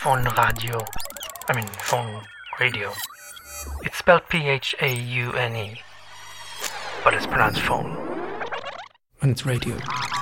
phone radio. Phone radio. It's spelled P-H-A-U-N-E, but it's pronounced phone. And it's radio.